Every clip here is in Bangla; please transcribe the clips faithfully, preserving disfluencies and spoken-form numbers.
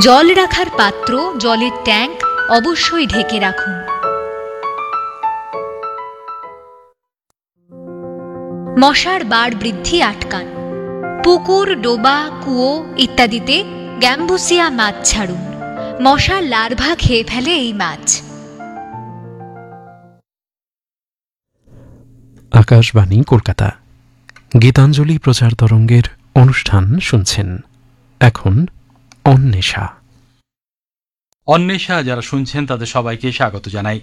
জল রাখার পাত্র, জলের ট্যাঙ্ক অবশ্যই ঢেকে রাখুন। মশার বাড় বৃদ্ধি আটকান। পুকুর, ডোবা, কুয়ো ইত্যাদিতে গ্যাম্বুসিয়া মাছ ছাড়ুন। মশার লার্ভা খেয়ে ফেলে এই মাছ। আকাশবাণী কলকাতা, গীতাঞ্জলি প্রচার তরঙ্গের অনুষ্ঠান শুনছেন। এখন অন্বেষা। অন্বেষা যারা শুনছেন তাদের সবাইকে স্বাগত জানাই।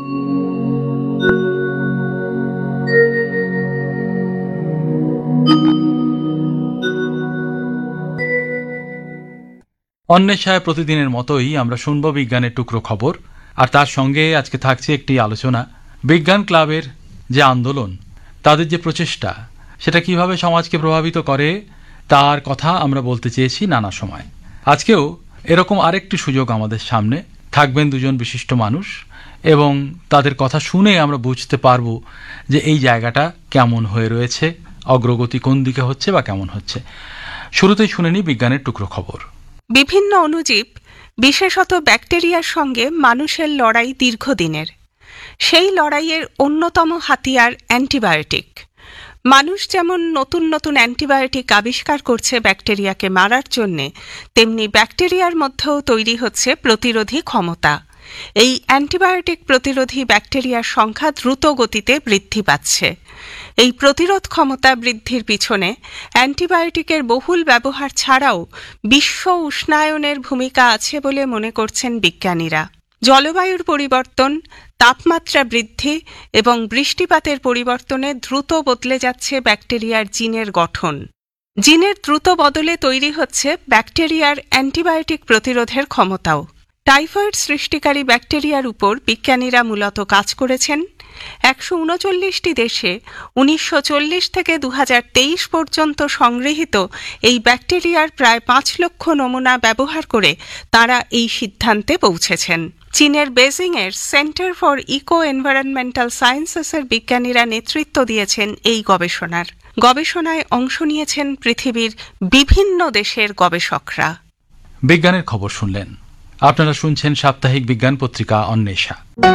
অন্বেষায় প্রতিদিনের মতোই আমরা শুনব বিজ্ঞানের টুকরো খবর, আর তার সঙ্গে আজকে থাকছে একটি আলোচনা বিজ্ঞান ক্লাবের যে আন্দোলন, তাদের যে প্রচেষ্টা, সেটা কিভাবে সমাজকে প্রভাবিত করে তার কথা আমরা বলতে চেয়েছি নানা সময়। আজকেও এরকম আরেকটি সুযোগ আমাদের সামনে, থাকবেন দুজন বিশিষ্ট মানুষ এবং তাদের কথা শুনে আমরা বুঝতে পারবো যে এই জায়গাটা কেমন হয়ে রয়েছে, অগ্রগতি কোন দিকে হচ্ছে বা কেমন হচ্ছে। শুরুতেই শুনে নিই বিজ্ঞানের টুকরো খবর। বিভিন্ন অণুজীব, বিশেষত ব্যাকটেরিয়ার সঙ্গে মানুষের লড়াই দীর্ঘদিনের। সেই লড়াইয়ের অন্যতম হাতিয়ার অ্যান্টিবায়োটিক। মানুষ যেমন নতুন নতুন অ্যান্টিবায়োটিক আবিষ্কার করছে ব্যাকটেরিয়াকে মারার জন্যে, তেমনি ব্যাকটেরিয়ার মধ্যেও তৈরি হচ্ছে প্রতিরোধী ক্ষমতা। এই অ্যান্টিবায়োটিক প্রতিরোধী ব্যাকটেরিয়ার সংখ্যা দ্রুত গতিতে বৃদ্ধি পাচ্ছে। এই প্রতিরোধ ক্ষমতা বৃদ্ধির পিছনে অ্যান্টিবায়োটিকের বহুল ব্যবহার ছাড়াও বিশ্ব উষ্ণায়নের ভূমিকা আছে বলে মনে করছেন বিজ্ঞানীরা। জলবায়ুর পরিবর্তন, তাপমাত্রা বৃদ্ধি এবং বৃষ্টিপাতের পরিবর্তনে দ্রুত বদলে যাচ্ছে ব্যাকটেরিয়ার জিনের গঠন। জিনের দ্রুত বদলে তৈরি হচ্ছে ব্যাকটেরিয়ার অ্যান্টিবায়োটিক প্রতিরোধের ক্ষমতাও। টাইফয়েড সৃষ্টিকারী ব্যাকটেরিয়ার উপর বিজ্ঞানীরা মূলত কাজ করেছেন। একশো উনচল্লিশটি দেশে উনিশশো চল্লিশ থেকে দু হাজার তেইশ পর্যন্ত সংগৃহীত এই ব্যাকটেরিয়ার প্রায় পাঁচ লক্ষ নমুনা ব্যবহার করে তারা এই সিদ্ধান্তে পৌঁছেছেন। চীনের বেজিংয়ের সেন্টার ফর ইকো এনভায়রনমেন্টাল সায়েন্সেসের বিজ্ঞানীরা নেতৃত্ব দিয়েছেন এই গবেষণার। গবেষণায় অংশ নিয়েছেন পৃথিবীর বিভিন্ন দেশের গবেষকরা। বিজ্ঞানের খবর শুনলেন। আপনারা শুনছেন সাপ্তাহিক বিজ্ঞান পত্রিকা অন্বেষা।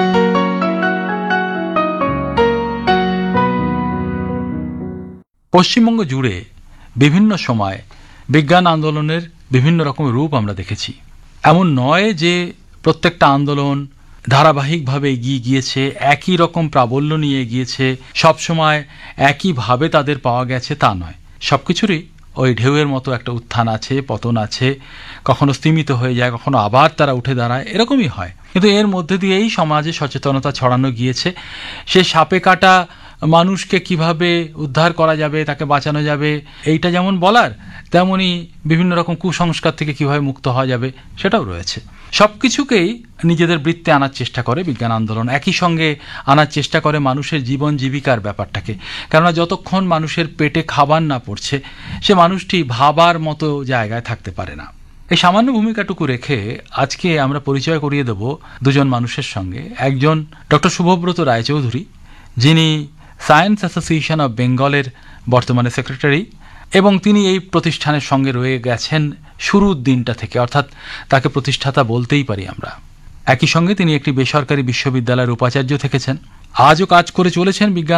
পশ্চিমবঙ্গ জুড়ে বিভিন্ন সময় বিজ্ঞান আন্দোলনের বিভিন্ন রকম রূপ আমরা দেখেছি। এমন নয় যে প্রত্যেকটা আন্দোলন ধারাবাহিকভাবে এগিয়ে গিয়েছে, একই রকম প্রাবল্য নিয়ে এগিয়েছে, সবসময় একইভাবে তাদের পাওয়া গেছে, তা নয়। সব কিছুরই ওই ঢেউয়ের মতো একটা উত্থান আছে, পতন আছে, কখনো স্তিমিত হয়ে যায়, কখনো আবার তারা উঠে দাঁড়ায়, এরকমই হয়। কিন্তু এর মধ্যে দিয়েই সমাজে সচেতনতা ছড়ানো গিয়েছে। সে সাপে কাটা মানুষকে কিভাবে উদ্ধার করা যাবে, তাকে বাঁচানো যাবে, এইটা যেমন বলার, তেমনি বিভিন্ন রকম কুসংস্কার থেকে কিভাবে মুক্ত হওয়া যাবে সেটাও রয়েছে। সব কিছুকেই নিজেদের বৃত্তে আনার চেষ্টা করে বিজ্ঞান আন্দোলন। একই সঙ্গে আনার চেষ্টা করে মানুষের জীবন জীবিকার ব্যাপারটাকে। কেননা যতক্ষণ মানুষের পেটে খাবার না পড়ছে, সে মানুষটি ভাবার মতো জায়গায় থাকতে পারে না। এই সামান্য ভূমিকাটুকু রেখে আজকে আমরা পরিচয় করিয়ে দেব দুজন মানুষের সঙ্গে। একজন ডক্টর শুভব্রত রায়চৌধুরী, যিনি সায়েন্স অ্যাসোসিয়েশন অব বেঙ্গলের বর্তমানে সেক্রেটারি, এবং তিনি এই প্রতিষ্ঠানের সঙ্গে রয়ে গেছেন শুরুর দিনটা থেকে, অর্থাৎ তাকে প্রতিষ্ঠাতা বলতেই পারি আমরা। একই সঙ্গে তিনি একটি বেসরকারি বিশ্ববিদ্যালয়ের উপাচার্য থেকেছেন, আজও কাজ করে চলেছেন বিজ্ঞান